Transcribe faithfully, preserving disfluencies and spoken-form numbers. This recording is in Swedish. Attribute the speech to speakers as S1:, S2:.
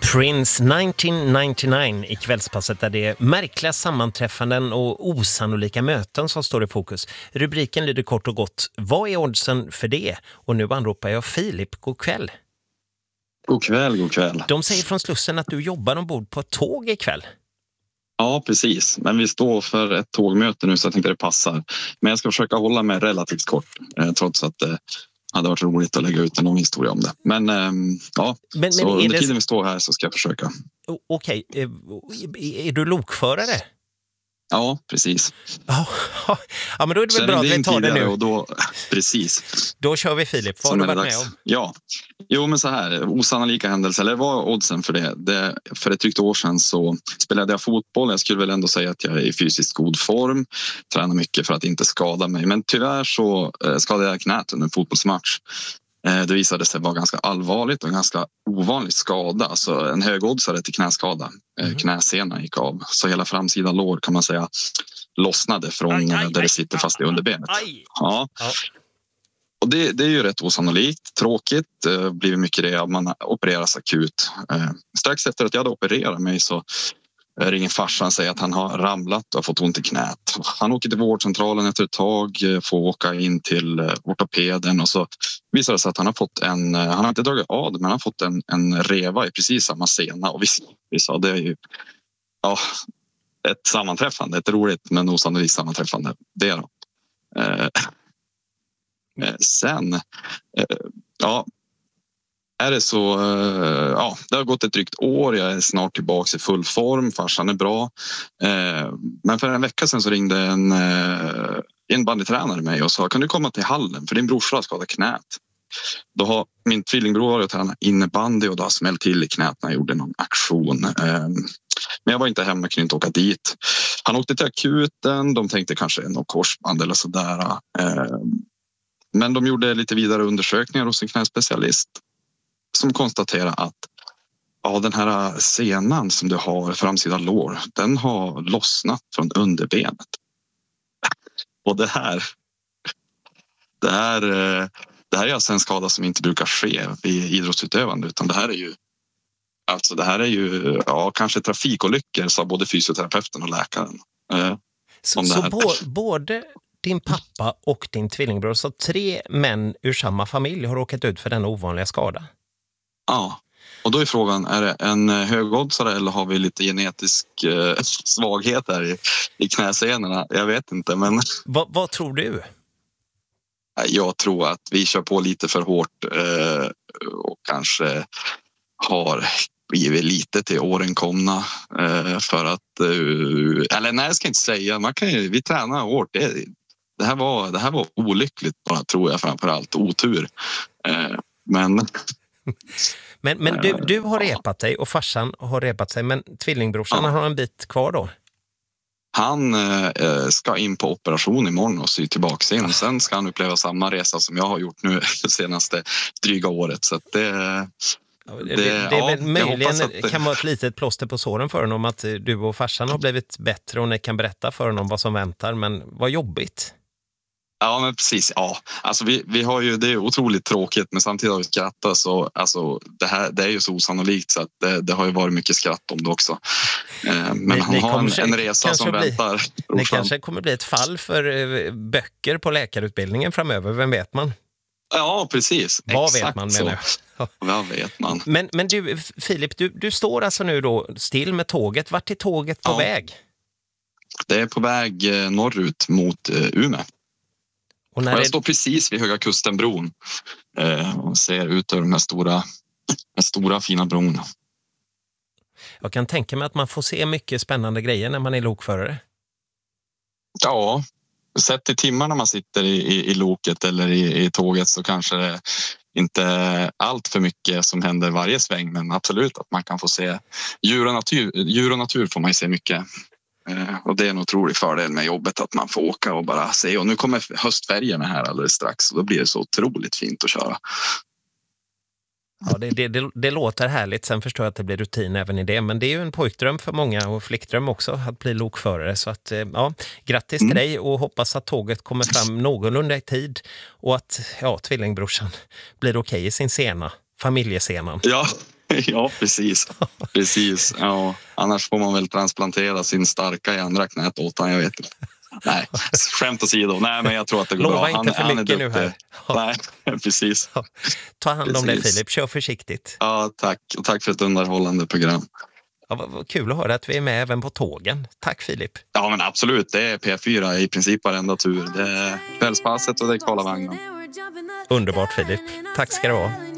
S1: Prince nittonhundranittionio i kvällspasset där det är märkliga sammanträffanden och osannolika möten som står i fokus. Rubriken lyder kort och gott: vad är oddsen för det? Och nu anropar jag Filip. God kväll.
S2: God kväll, god kväll.
S1: De säger från Slussen att du jobbar ombord på ett tåg ikväll.
S2: Ja, precis. Men vi står för ett tågmöte nu så jag tänkte det passar. Men jag ska försöka hålla mig relativt kort eh, trots att det eh, hade varit roligt att lägga ut en lång historia om det. Men eh, ja, men, så men under det... tiden vi står här så ska jag försöka.
S1: Okej, okay. Är du lokförare?
S2: Ja, precis.
S1: Ja, ja, men då är det väl bra att vi tar det nu.
S2: Och då, precis.
S1: Då kör vi Filip. Vad har du varit med om?
S2: Ja, jo men så här, osannolika händelser, eller vad är oddsen för det? det? För ett drygt år sedan så spelade jag fotboll. Jag skulle väl ändå säga att jag är i fysiskt god form. Tränar mycket för att inte skada mig. Men tyvärr så skadade jag knät under en fotbollsmatch. Det visade sig vara ganska allvarligt och ganska ovanligt skada. Alltså en högoddsare till knäskada. Mm. Knäsenan gick av. Så hela framsida lår kan man säga lossnade från aj, aj, där det sitter aj, fast i underbenet. Aj. Ja. Ja. Och det, det är ju rätt osannolikt. Tråkigt. Det blir mycket det att man opereras akut. Strax efter att jag hade opererat mig så ringer farsan och säger att han har ramlat och fått ont i knät. Han åker till vårdcentralen efter ett tag, får åka in till ortopeden och så visar det sig att han har fått en, han har inte dragit av men han har fått en, en reva i precis samma sena. Och vi, vi sa det är ju ja, ett sammanträffande, ett roligt men osannolikt sammanträffande. Det är då. Eh, sen, eh, ja är det så, ja, det har gått ett drygt år. Jag är snart tillbaka i full form. Farsan är bra. Men för en vecka sedan så ringde en, en bandytränare mig och sa: kan du komma till hallen? För din brorsa har skadat knät. Då har min tvillingbror varit och tränat innebandy och då har smält till i knät när jag gjorde någon aktion. Men jag var inte hemma, kunde inte åka dit. Han åkte till akuten. De tänkte kanske något korsband eller sådär. Men de gjorde lite vidare undersökningar hos en knäspecialist som konstaterar att ja, den här senan som du har framsida lår, den har lossnat från underbenet. Och det här det här, det här är alltså en skada som inte brukar ske vid idrottsutövande, utan det här är ju alltså det här är ju ja, kanske trafikolyckor, sa både fysioterapeuten och läkaren. Eh,
S1: så så bo, både din pappa och din tvillingbror, så tre män ur samma familj har råkat ut för den ovanliga skada?
S2: Ja, och då är frågan, är det en högoddsare eller har vi lite genetisk eh, svaghet där i, i knäsenorna? Jag vet inte, men...
S1: Va, vad tror du?
S2: Jag tror att vi kör på lite för hårt eh, och kanske har blivit lite till åren komna eh, för att... Eh, eller nej, jag ska inte säga. Man kan ju, vi tränar hårt. Det, det, här var, det här var olyckligt bara, tror jag, framförallt. Otur. Eh, men...
S1: Men, men du, du har repat dig och farsan har repat sig, men tvillingbrorsan ja. har en bit kvar då?
S2: Han eh, ska in på operation imorgon och sy tillbaka sin. Sen ska han uppleva samma resa som jag har gjort nu det senaste dryga året. Så att det,
S1: ja, det, det, det är ja, väl möjligen att... kan vara ett litet plåster på såren för honom att du och farsan har blivit bättre och ni kan berätta för honom vad som väntar. Men vad jobbigt.
S2: Ja, men precis. Ja, alltså vi, vi har ju, det är otroligt tråkigt, men samtidigt har vi skrattat så alltså det här, det är ju så osannolikt så att det, det har ju varit mycket skratt om det också. Eh, men ni, han ni har en, en resa som bli, väntar.
S1: Det kanske kommer bli ett fall för eh, böcker på läkarutbildningen framöver, vem vet man?
S2: Ja, precis.
S1: Vad
S2: exakt
S1: vet man menar
S2: jag? Vad vet man?
S1: Men, men du, Filip, du, du står alltså nu då still med tåget. Vart är tåget på ja. väg?
S2: Det är på väg norrut mot uh, Umeå. Och när och jag det... står precis vid Höga Kustenbron eh, och ser ut över den här stora, den stora fina bron.
S1: Jag kan tänka mig att man får se mycket spännande grejer när man är lokförare.
S2: Ja, sett i timmar när man sitter i, i, i loket eller i, i tåget så kanske det inte allt för mycket som händer varje sväng, men absolut att man kan få se djur och natur, djur och natur får man ju se mycket. Och det är en otrolig fördel med jobbet att man får åka och bara se. Och nu kommer höstfärgerna här alldeles strax och då blir det så otroligt fint att köra.
S1: Ja, det, det, det, det låter härligt. Sen förstår jag att det blir rutin även i det. Men det är ju en pojkdröm för många och flickdröm också att bli lokförare. Så att, ja, grattis till mm. dig och hoppas att tåget kommer fram någorlunda i tid. Och att ja, tvillingbrorsan blir okej i sin sena, familjesenan.
S2: Ja, Ja, precis. Precis. Ja, annars får man väl transplantera sin starka i andra knät åt han, jag vet inte. Nej, skämt åsido. Nej, men jag tror att det går
S1: Lova
S2: bra.
S1: inte
S2: Han,
S1: för
S2: han
S1: mycket
S2: är
S1: nu här.
S2: Nej, precis.
S1: Ja. Ta hand om dig,
S2: Precis.
S1: Filip. Kör försiktigt.
S2: Ja, tack. Och tack för ett underhållande program.
S1: Ja, vad, vad kul att höra att vi är med även på tågen. Tack, Filip.
S2: Ja, men absolut. Det är P fyra i princip varenda tur. Det är kvällspasset och det är Karlavagnen.
S1: Underbart, Filip. Tack ska du ha.